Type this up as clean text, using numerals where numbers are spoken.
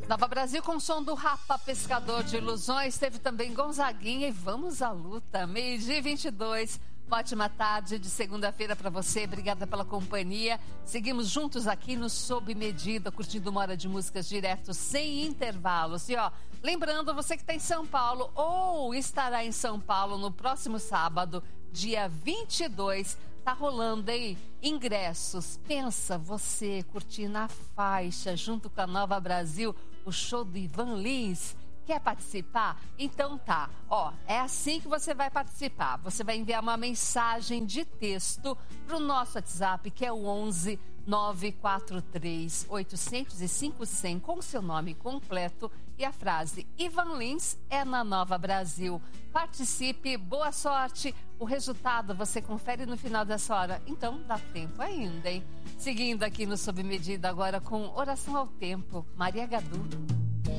Nova Brasil com o som do Rapa, Pescador de Ilusões. Teve também Gonzaguinha e Vamos à Luta. 12h22. Ótima tarde de segunda-feira para você. Obrigada pela companhia. Seguimos juntos aqui no Sob Medida, curtindo uma hora de músicas direto, sem intervalos. E lembrando, você que está em São Paulo ou estará em São Paulo no próximo sábado, dia 22, tá rolando aí ingressos. Pensa você curtir na faixa, junto com a Nova Brasil, o show do Ivan Lins. Quer participar? Então tá. É assim que você vai participar. Você vai enviar uma mensagem de texto para o nosso WhatsApp, que é o 11 943 805 100, com seu nome completo e a frase Ivan Lins é na Nova Brasil. Participe, boa sorte. O resultado você confere no final dessa hora. Então dá tempo ainda, hein? Seguindo aqui no Sob Medida agora com Oração ao Tempo, Maria Gadu.